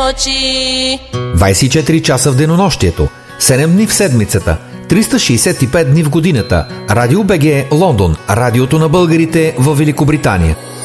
ночи. 24 часа в денонощието, 7 дни в седмицата, 365 дни в годината. Радио БГ Лондон, радиото на българите в Великобритания.